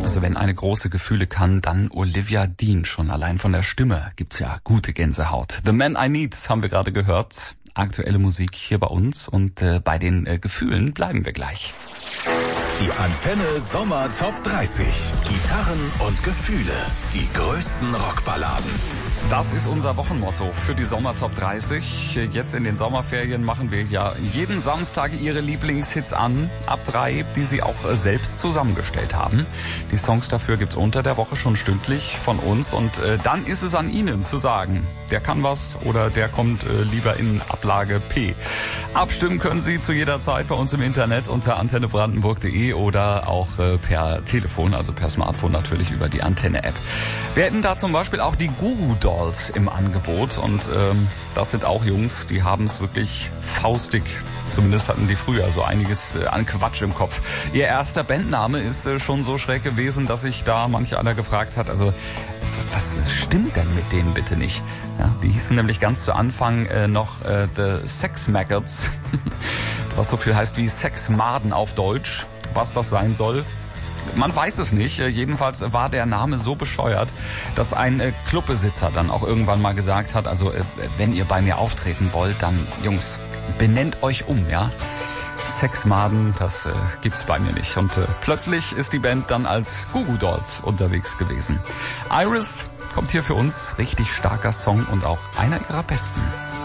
Also wenn eine große Gefühle kann, dann Olivia Dean. Schon allein von der Stimme gibt's ja gute Gänsehaut. The Man I Need haben wir gerade gehört. Aktuelle Musik hier bei uns und bei den Gefühlen bleiben wir gleich. Die Antenne Sommer Top 30. Gitarren und Gefühle. Die größten Rockballaden. Das ist unser Wochenmotto für die Sommer Top 30. Jetzt in den Sommerferien machen wir ja jeden Samstag Ihre Lieblingshits an, ab 3, die Sie auch selbst zusammengestellt haben. Die Songs dafür gibt's unter der Woche schon stündlich von uns und dann ist es an Ihnen zu sagen, der kann was oder der kommt lieber in Ablage P. Abstimmen können Sie zu jeder Zeit bei uns im Internet unter antennebrandenburg.de oder auch per Telefon, also per Smartphone natürlich über die Antenne-App. Wir hätten da zum Beispiel auch die Guru Dolls im Angebot und das sind auch Jungs, die haben es wirklich faustdick. Zumindest hatten die früher so einiges an Quatsch im Kopf. Ihr erster Bandname ist schon so schräg gewesen, dass sich da manch einer gefragt hat, also was stimmt denn mit denen bitte nicht? Ja, die hießen nämlich ganz zu Anfang noch The Sex Maggots, was so viel heißt wie Sexmaden auf Deutsch. Was das sein soll, man weiß es nicht. Jedenfalls war der Name so bescheuert, dass ein Clubbesitzer dann auch irgendwann mal gesagt hat, also wenn ihr bei mir auftreten wollt, dann Jungs, benennt euch um, ja. Sexmaden, das gibt's bei mir nicht. Und plötzlich ist die Band dann als Guru Dolls unterwegs gewesen. Iris kommt hier für uns, richtig starker Song und auch einer ihrer besten.